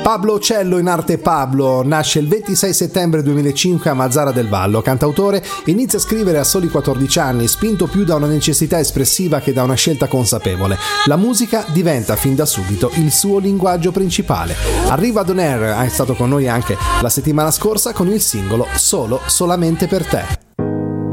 Pablo Cello, in arte Pablo, nasce il 26 settembre 2005 a Mazara del Vallo. Cantautore, inizia a scrivere a soli 14 anni, spinto più da una necessità espressiva che da una scelta consapevole. La musica diventa fin da subito il suo linguaggio principale. Arriva Donaire, è stato con noi anche la settimana scorsa con il singolo Solo, solamente per te.